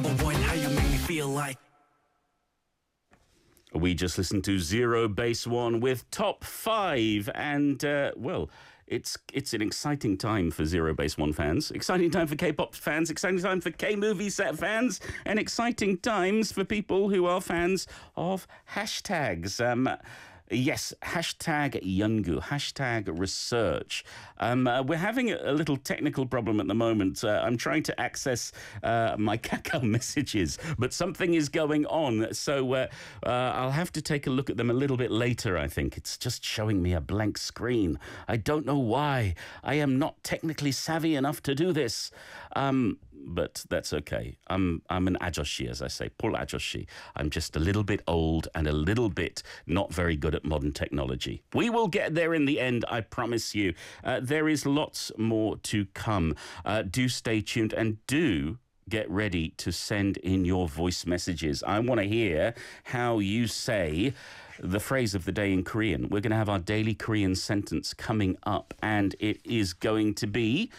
number one, how you make me feel like. We just listened to Zero Base One with Top 5, and, well, it's an exciting time for Zero Base One fans, exciting time for K-pop fans, exciting time for K-movie set fans, and exciting times for people who are fans of hashtags. Yes, hashtag Youngu, hashtag research. We're having a little technical problem at the moment. I'm trying to access my Kakao messages, but something is going on. So I'll have to take a look at them a little bit later, I think. It's just showing me a blank screen. I don't know why. I am not technically savvy enough to do this. But that's okay. I'm an ajoshi, as I say, Paul ajoshi. I'm just a little bit old and a little bit not very good at modern technology. We will get there in the end, I promise you. There is lots more to come. Do stay tuned and do get ready to send in your voice messages. I want to hear how you say the phrase of the day in Korean. We're going to have our daily Korean sentence coming up, and it is going to be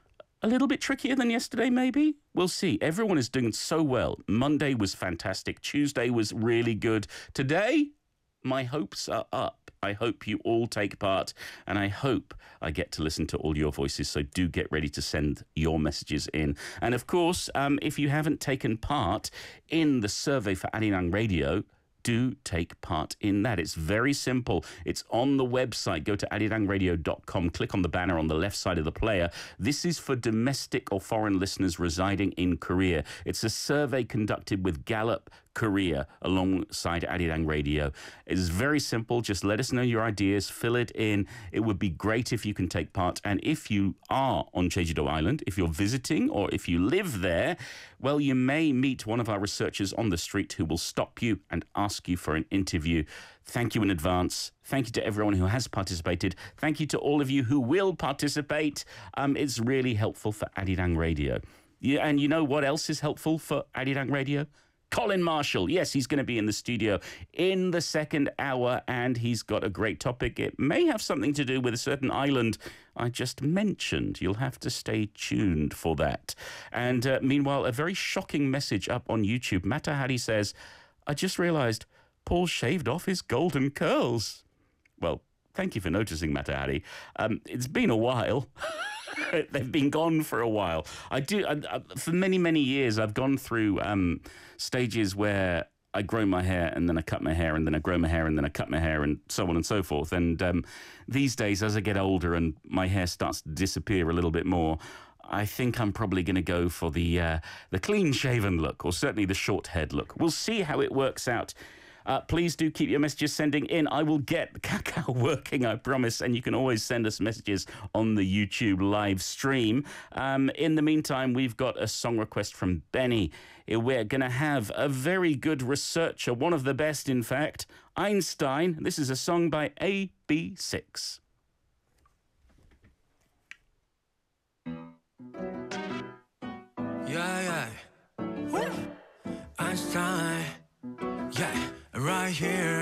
a little bit trickier than yesterday, maybe? We'll see. Everyone is doing so well. Monday was fantastic. Tuesday was really good. Today, my hopes are up. I hope you all take part, and I hope I get to listen to all your voices, so do get ready to send your messages in. And of course, if you haven't taken part in the survey for Arirang Radio, do take part in that. It's very simple. It's on the website. Go to arirangradio.com. Click on the banner on the left side of the player. This is for domestic or foreign listeners residing in Korea. It's a survey conducted with Gallup Korea alongside Arirang Radio. It's very simple. Just let us know your ideas. Fill it in. It would be great if you can take part. And if you are on Jeju-do Island, if you're visiting or if you live there, well, you may meet one of our researchers on the street who will stop you and ask you for an interview. Thank you in advance. Thank you to everyone who has participated. Thank you to all of you who will participate. It's really helpful for Arirang Radio. Yeah, and you know what else is helpful for Arirang Radio? Colin Marshall. Yes, he's going to be in the studio in the second hour, and he's got a great topic. It may have something to do with a certain island I just mentioned. You'll have to stay tuned for that. And meanwhile, a very shocking message up on YouTube. Matahari says, I just realized Paul shaved off his golden curls. Well, thank you for noticing, Matahari. It's been a while. They've been gone for a while. For many, many years, I've gone through stages where I grow my hair and then I cut my hair and then I grow my hair and then I cut my hair and so on and so forth. And these days, as I get older and my hair starts to disappear a little bit more, I think I'm probably going to go for the clean-shaven look, or certainly the short-haired look. We'll see how it works out. Please do keep your messages sending in. I will get Kakao working, I promise, and you can always send us messages on the YouTube live stream. In the meantime, we've got a song request from Benny. We're going to have a very good researcher, one of the best, in fact, Einstein. This is a song by AB6. Yeah. Woo. Einstein. Yeah. Right here